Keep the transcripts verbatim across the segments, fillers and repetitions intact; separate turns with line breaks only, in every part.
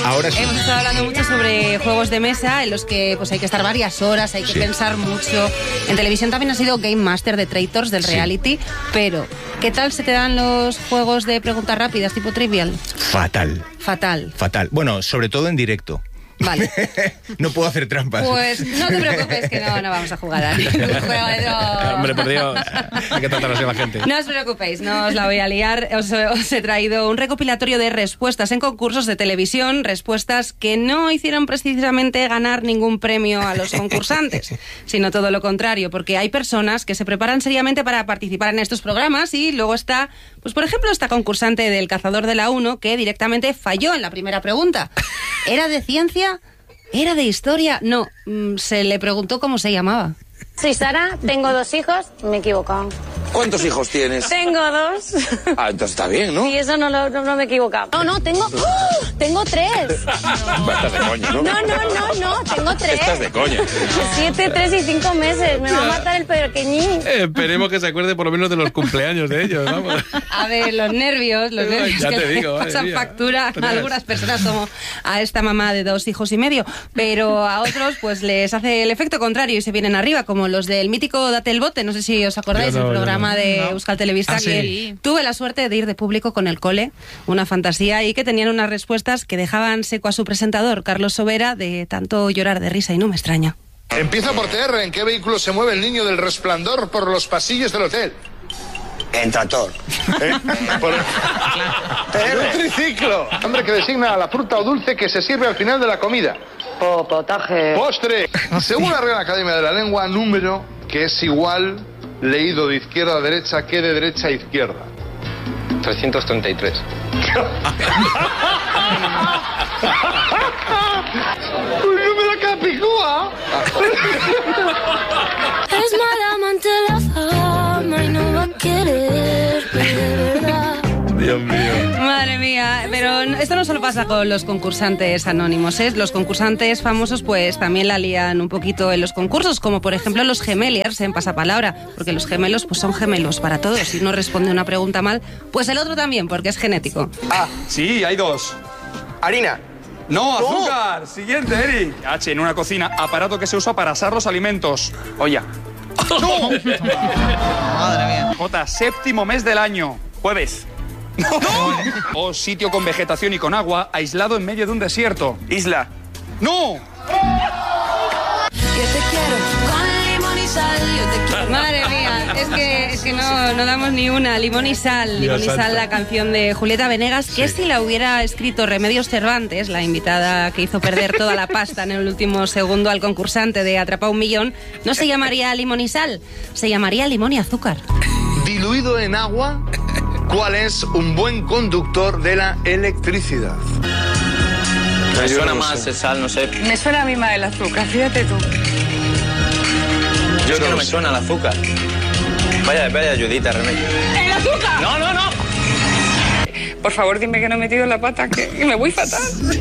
Ahora sí.
Hemos estado hablando mucho sobre juegos de mesa en los que pues hay que estar varias horas, hay que
Sí.
pensar mucho. En televisión también ha sido Game Master de Traitors, del
Sí.
reality, pero ¿qué tal se te dan los juegos de preguntas rápidas tipo Trivial?
Fatal,
Fatal.
fatal. Bueno, sobre todo en directo.
Vale.
No puedo hacer trampas.
Pues no te preocupes que no, no vamos a jugar a ningún juego de no.
Hombre, por Dios, hay que tratar así a la gente.
No os preocupéis, no os la voy a liar. Os, os he traído un recopilatorio de respuestas en concursos de televisión, respuestas que no hicieron precisamente ganar ningún premio a los concursantes, sino todo lo contrario, porque hay personas que se preparan seriamente para participar en estos programas y luego está, pues por ejemplo, esta concursante del Cazador de la uno que directamente falló en la primera pregunta. ¿Era de ciencia? ¿Era de historia? No, mm, se le preguntó cómo se llamaba.
Soy Sara, tengo dos hijos, me he equivocado.
¿Cuántos hijos tienes?
Tengo dos.
Ah, entonces está bien, ¿no?
Y eso no, lo, no, no me he equivocado. No, no, tengo... ¡Oh! Tengo tres.
Estás de coña, ¿no?
No, no, no, no, tengo tres.
Estás de coña.
Siete, tres y cinco meses. Me va a matar el pequeñín.
Eh, esperemos que se acuerde por lo menos de los cumpleaños de ellos, vamos.
A ver, los nervios, los nervios
Ya
que
te
le
digo, madre
pasan
mía.
factura a
Ostras.
algunas personas como a esta mamá de dos hijos y medio, pero a otros pues les hace el efecto contrario y se vienen arriba, como los del mítico Date el Bote, no sé si os acordáis
Yo no,
del
yo
programa
no.
de
No.
Euskal Telebista,
Ah,
que
sí.
tuve la suerte de ir de público con el cole, una fantasía, y que tenían unas respuestas que dejaban seco a su presentador, Carlos Sobera, de tanto llorar de risa, y no me extraña.
Empieza por T R. ¿En qué vehículo se mueve el niño del resplandor por los pasillos del hotel?
En tractor.
¿Eh? Por... En un triciclo. Nombre que designa a la fruta o dulce que se sirve al final de la comida.
Potaje.
Postre. Según la Real Academia de la Lengua, número que es igual leído de izquierda a derecha que de derecha a izquierda.
trescientos treinta y tres.
¡Un número capicúa!
Es mala amante la fama y no va a quererme de verdad.
Dios mío.
Madre mía, pero esto no solo pasa con los concursantes anónimos, ¿eh? Los concursantes famosos pues también la lían un poquito en los concursos, como por ejemplo los gemeliers en Pasapalabra, porque los gemelos pues son gemelos para todos. Si uno responde una pregunta mal, pues el otro también, porque es genético.
Ah, sí, hay dos.
Harina.
No, azúcar. Siguiente, Eric. H, en una cocina, aparato que se usa para asar los alimentos. Olla. ¡No!
Madre mía.
J, séptimo mes del año. Jueves. ¡No! O sitio con vegetación y con agua, aislado en medio de un desierto. Isla. ¡No!
Yo te quiero con limón y sal. Yo te quiero.
Madre mía, es que, es que no, no damos ni una. Limón y sal, Limón y
Dios
sal,
santo.
la canción de Julieta Venegas, que si la hubiera escrito Remedios Cervantes, la invitada que hizo perder toda la pasta en el último segundo al concursante de Atrapa un Millón, no se llamaría Limón y sal, se llamaría Limón y azúcar.
Diluido en agua, ¿cuál es un buen conductor de la electricidad?
Me suena más el sal, no sé.
Me suena a mí más el azúcar, fíjate tú.
Yo no me suena el azúcar. Vaya, vaya ayudita, Remedios.
¡El azúcar!
No, no, no.
Por favor, dime que no he metido la pata, que, que me voy fatal.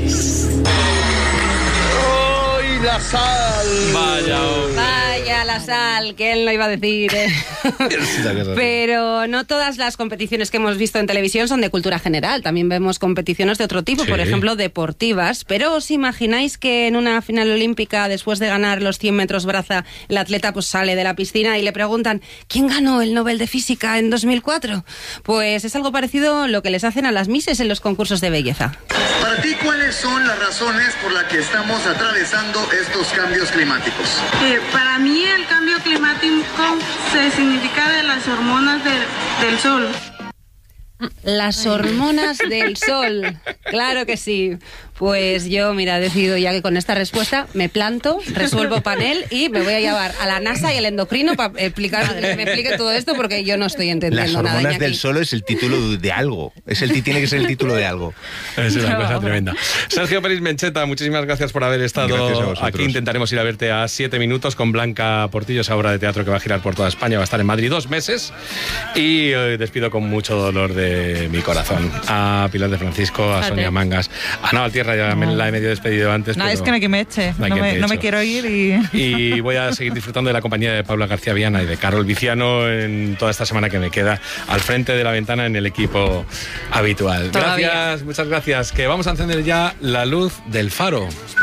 ¡Ay, la sal!
Vaya, hombre.
Vaya la sal, que él no iba a decir. ¿eh? Pero no todas las competiciones que hemos visto en televisión son de cultura general. También vemos competiciones de otro tipo,
Sí.
por ejemplo, deportivas. Pero ¿os imagináis que en una final olímpica, después de ganar los cien metros braza, el atleta pues sale de la piscina y le preguntan ¿quién ganó el Nobel de Física en dos mil cuatro? Pues es algo parecido a lo que les hacen a las Misses en los concursos de belleza.
Para ti, ¿cuáles son las razones por las que estamos atravesando estos cambios climáticos?
Eh, para mí el cambio climático se significa de las hormonas de- del sol.
Las hormonas del sol. Claro que sí. Pues yo, mira, decido ya que con esta respuesta me planto, resuelvo panel y me voy a llevar a la NASA y al endocrino para explicar, que me explique todo esto porque yo no estoy
Las
entendiendo nada.
hormonas del
Iñaki.
sol es el título de algo. Es el, ti- tiene que ser el título de algo.
Es una
No.
cosa tremenda. Sergio Peris Mencheta, muchísimas gracias por haber estado
Gracias a vosotros.
aquí. Intentaremos ir a verte a siete minutos con Blanca Portillo, esa obra de teatro que va a girar por toda España. Va a estar en Madrid dos meses. Y eh, despido con mucho dolor de mi corazón a Pilar de Francisco, a
Fíjate.
Sonia Mangas, a Ana Valtierra larga, ya me, la he medio despedido antes.
No,
pero
es que no hay que me eche.
no,
No, me,
me,
no me quiero ir y...
Y voy a seguir disfrutando de la compañía de Paula García Viana y de Carol Viciano en toda esta semana que me queda al frente de la ventana en el equipo habitual.
Todavía.
Gracias, muchas gracias. Que vamos a encender ya la luz del faro.